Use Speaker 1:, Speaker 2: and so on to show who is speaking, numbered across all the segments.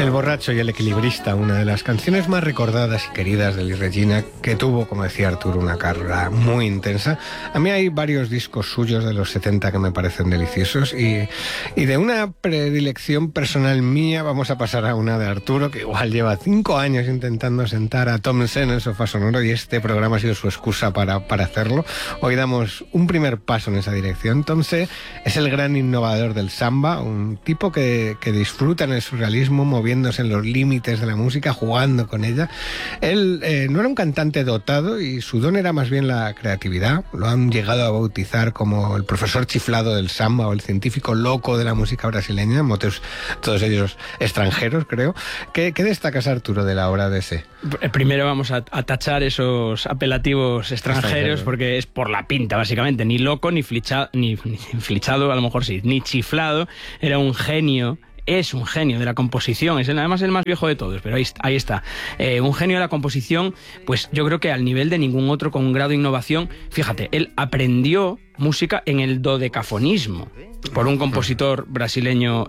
Speaker 1: El borracho y el equilibrista, una de las canciones más recordadas y queridas de Elis Regina, que tuvo, como decía Arturo, una carrera muy intensa. A mí hay varios discos suyos de los 70 que me parecen deliciosos y de una predilección personal mía vamos a pasar a una de Arturo, que igual lleva 5 años intentando sentar a Tombsé en el sofá sonoro y este programa ha sido su excusa para hacerlo. Hoy damos un primer paso en esa dirección. Tombsé es el gran innovador del samba, un tipo que disfruta en el surrealismo, moviéndose en los límites de la música, jugando con ella. Él no era un cantante dotado y su don era más bien la creatividad. Lo han llegado a bautizar como el profesor chiflado del samba o el científico loco de la música brasileña, motes todos ellos extranjeros, creo. ¿Qué destacas, Arturo, de la obra de ese?
Speaker 2: Primero vamos a tachar esos apelativos extranjeros porque es por la pinta, básicamente. Ni loco, ni flechado, a lo mejor sí, ni chiflado. Era un genio. Es un genio de la composición, es además el más viejo de todos, pero ahí está. Un genio de la composición, pues yo creo que al nivel de ningún otro, con un grado de innovación. Fíjate, él aprendió música en el dodecafonismo por un compositor brasileño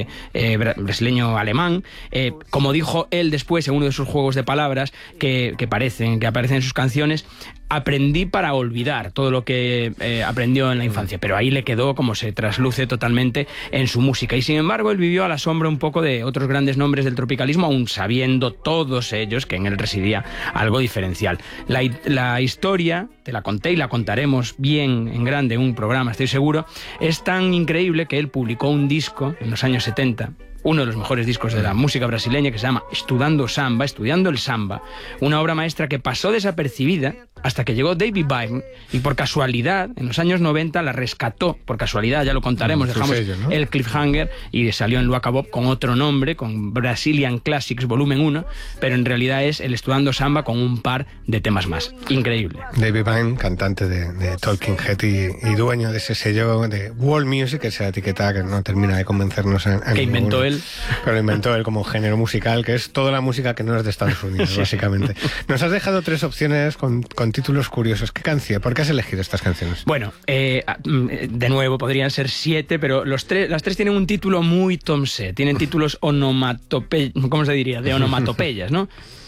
Speaker 2: alemán. Como dijo él después en uno de sus juegos de palabras que aparecen en sus canciones, aprendí para olvidar todo lo que aprendió en la infancia, pero ahí le quedó, como se trasluce totalmente en su música. Y sin embargo él vivió a la sombra un poco de otros grandes nombres del tropicalismo, aún sabiendo todos ellos que en él residía algo diferencial. La historia, te la conté y la contaremos bien en grande en un programa, estoy seguro. Es tan increíble que él publicó un disco en los años 70, uno de los mejores discos de la música brasileña, que se llama Estudiando el Samba, una obra maestra que pasó desapercibida hasta que llegó David Byrne y por casualidad, en los años 90, la rescató, por casualidad, ya lo contaremos, dejamos sello, ¿no? El cliffhanger y salió en Luaka Bop con otro nombre, con Brazilian Classics Volumen 1, pero en realidad es el Estudiando Samba con un par de temas más. Increíble.
Speaker 1: David Byrne, cantante de Talking Head y dueño de ese sello de World Music, esa etiqueta que no termina de convencernos
Speaker 2: que inventó él.
Speaker 1: Pero inventó él como género musical, que es toda la música que no es de Estados Unidos, sí, básicamente. Nos has dejado 3 opciones con títulos curiosos. ¿Qué canción? ¿Por qué has elegido estas canciones?
Speaker 2: Bueno, de nuevo, podrían ser 7, pero las 3 tienen un título muy Tombsé. Tienen títulos ¿cómo se diría? De onomatopeyas, ¿no?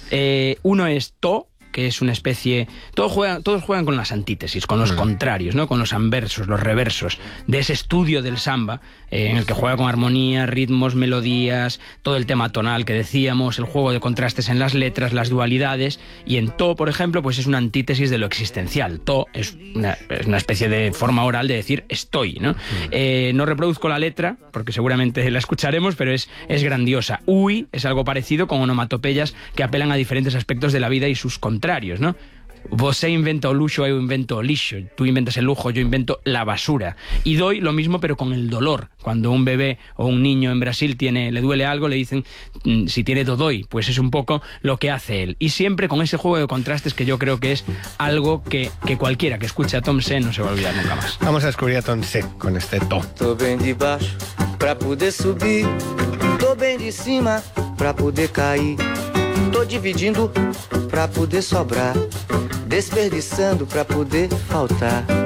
Speaker 2: Uno es To, que es una especie... Todos juegan con las antítesis, con los contrarios, ¿no? Con los anversos, los reversos de ese estudio del samba, en el que juega con armonía, ritmos, melodías, todo el tema tonal que decíamos, el juego de contrastes en las letras, las dualidades. Y en To, por ejemplo, pues es una antítesis de lo existencial. To es una especie de forma oral de decir estoy, ¿no? No reproduzco la letra, porque seguramente la escucharemos, pero es grandiosa. Ui es algo parecido, con onomatopeyas que apelan a diferentes aspectos de la vida y sus contrarios, ¿no? Você inventa o luxo, eu invento o lixo. Tú inventas el lujo, yo invento la basura. Y doy lo mismo, pero con el dolor. Cuando un bebé o un niño en Brasil le duele algo, le dicen si tiene dodói. Pues es un poco lo que hace él. Y siempre con ese juego de contrastes que yo creo que es algo que cualquiera que escuche a Tombsé no se va a olvidar nunca más.
Speaker 1: Vamos a descubrir a Tombsé con este To.
Speaker 3: Tô bem de baixo pra poder subir, tô bem de cima pra poder cair, tô dividindo pra poder sobrar, desperdiçando pra poder faltar.